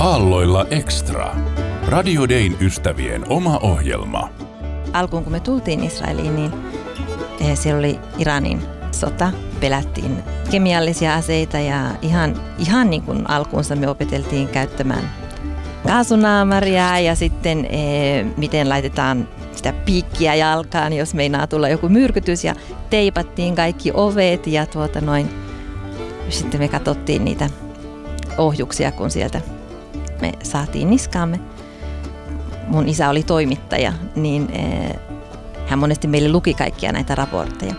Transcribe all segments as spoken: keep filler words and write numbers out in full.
Aalloilla Extra. Radio Dayn ystävien oma ohjelma. Alkuun kun me tultiin Israeliin, niin siellä oli Iranin sota. Pelättiin kemiallisia aseita ja ihan, ihan niin kuin alkuunsa me opeteltiin käyttämään kaasunaamaria ja sitten e, miten laitetaan sitä piikkiä jalkaan, jos meinaa tulla joku myrkytys, ja teipattiin kaikki ovet ja tuota noin. Sitten me katsottiin niitä ohjuksia, kun sieltä me saatiin niskaamme. Mun isä oli toimittaja, niin e, hän monesti meille luki kaikkia näitä raportteja.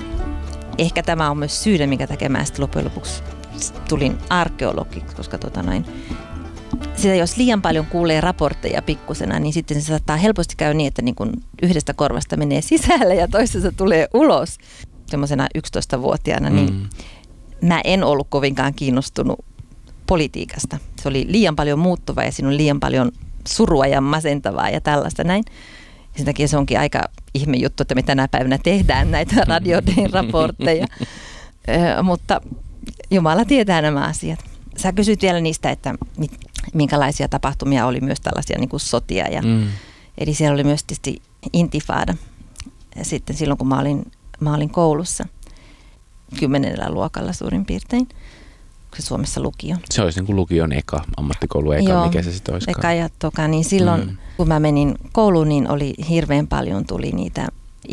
Ehkä tämä on myös syy, minkä takia mä sitten loppujen lopuksi tulin arkeologiksi, koska tota noin, sitä jos liian paljon kuulee raportteja pikkusena, niin sitten se saattaa helposti käydä niin, että niin kun yhdestä korvasta menee sisälle ja toisesta tulee ulos. Semmoisena yksitoistavuotiaana, niin mm. mä en ollut kovinkaan kiinnostunut politiikasta. Se oli liian paljon muuttuvaa ja siinä on liian paljon surua ja masentavaa ja tällaista näin. Ja sen takia se onkin aika ihme juttu, että me tänä päivänä tehdään näitä Radio Dayn raportteja. Ö, mutta Jumala tietää nämä asiat. Sä kysyt vielä niistä, että minkälaisia tapahtumia oli myös tällaisia niin kuin sotia. Ja, mm. Eli siellä oli myös tietysti intifada. Ja sitten silloin, kun mä olin, mä olin koulussa, kymmenellä luokalla suurin piirtein, se Suomessa lukio. Se olisi niin kuin lukion eka, ammattikoulu eka, joo, mikä se sitten olisikaan. Eka ja toka, niin silloin mm. kun mä menin kouluun, niin oli hirveän paljon tuli niitä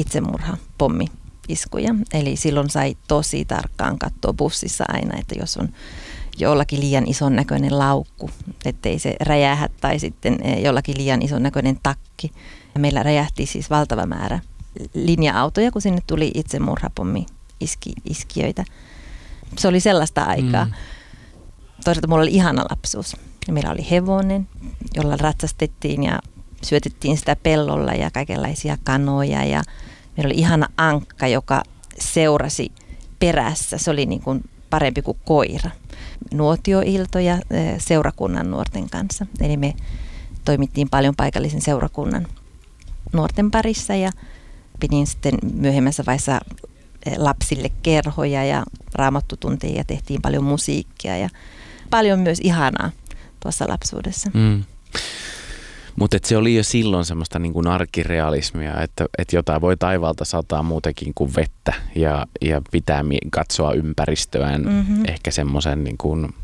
itsemurha-pommi-iskuja. Eli silloin sai tosi tarkkaan katsoa bussissa aina, että jos on jollakin liian ison näköinen laukku, ettei se räjähä, tai sitten jollakin liian ison näköinen takki. Meillä räjähti siis valtava määrä linja-autoja, kun sinne tuli itsemurha-pommi-iskijöitä. Se oli sellaista aikaa. Mm. Toisaalta mulla oli ihana lapsuus. Meillä oli hevonen, jolla ratsastettiin ja syötettiin sitä pellolla ja kaikenlaisia kanoja. Ja meillä oli ihana ankka, joka seurasi perässä. Se oli niin kuin parempi kuin koira. Nuotioiltoja seurakunnan nuorten kanssa. Eli me toimittiin paljon paikallisen seurakunnan nuorten parissa ja pidin sitten myöhemmässä vaiheessa lapsille kerhoja ja raamattutunteja ja tehtiin paljon musiikkia ja paljon myös ihanaa tuossa lapsuudessa. Mm. Mutta se oli jo silloin semmoista niin kuin arkirealismia, että, että jotain voi taivaalta sataa muutenkin kuin vettä ja, ja pitää katsoa ympäristöään mm-hmm. ehkä semmoisen niin kuin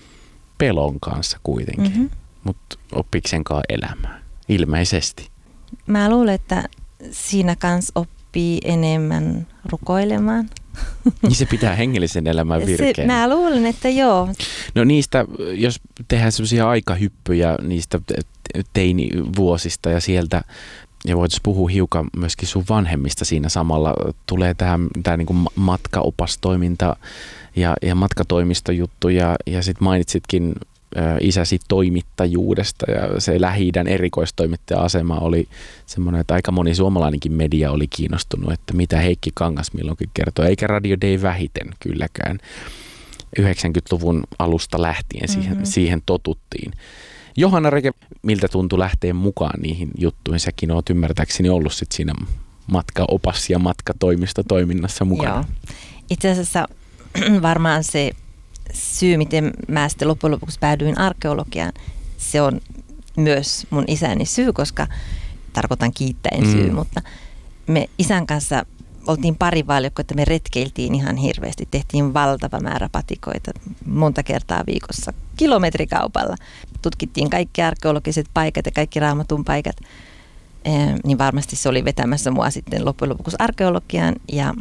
pelon kanssa kuitenkin. Mm-hmm. Mutta oppiksenkaan elämään, ilmeisesti. Mä luulen, että siinä kanssa oppii enemmän rukoilemaan. Niin se pitää hengellisen elämän virkeen. Mä luulen, että joo. No niistä, jos tehdään semmoisia aikahyppyjä niistä teinivuosista ja sieltä, ja voitaisiin puhua hiukan myöskin sun vanhemmista siinä samalla, tulee tämä, tämä niin kuin matkaopastoiminta ja, ja matkatoimistojuttu, ja, ja sitten mainitsitkin isäsi toimittajuudesta, ja se Lähi-idän erikoistoimittaja-asema oli semmoinen, että aika moni suomalainenkin media oli kiinnostunut, että mitä Heikki Kangas milloinkin kertoo, eikä Radio Day vähiten kylläkään. yhdeksänkymmentäluvun alusta lähtien siihen, mm-hmm. siihen totuttiin. Johanna Rege, miltä tuntui lähteä mukaan niihin juttuihin? Säkin oot ymmärtääkseni ollut sit siinä matkaopas- ja matkatoimistotoiminnassa mukana. Joo. Itse asiassa varmaan se syy, miten mä sitten loppujen lopuksi päädyin arkeologiaan, se on myös mun isäni syy, koska tarkoitan kiittäen syy, mm. mutta me isän kanssa oltiin parivaljakko, että me retkeiltiin ihan hirveästi. Tehtiin valtava määrä patikoita monta kertaa viikossa kilometrikaupalla. Tutkittiin kaikki arkeologiset paikat ja kaikki Raamatun paikat. E, niin varmasti se oli vetämässä mua sitten loppujen lopuksi arkeologiaan. Ja,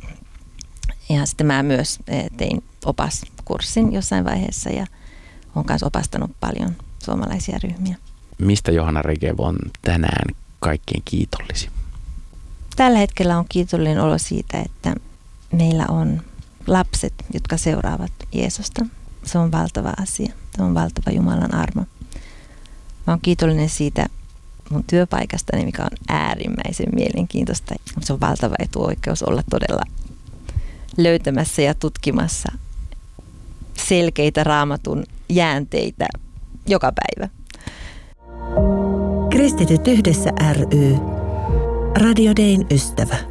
ja sitten mä myös tein opaskurssin jossain vaiheessa ja olen myös opastanut paljon suomalaisia ryhmiä. Mistä Johanna Rege on tänään kaikkein kiitollisin? Tällä hetkellä on kiitollinen olo siitä, että meillä on lapset, jotka seuraavat Jeesusta. Se on valtava asia. Se on valtava Jumalan armo. Mä oon kiitollinen siitä mun työpaikastani, mikä on äärimmäisen mielenkiintoista. Se on valtava etuoikeus olla todella löytämässä ja tutkimassa selkeitä Raamatun jäänteitä joka päivä. Kristityt yhdessä ry. Radio Dayn ystävä.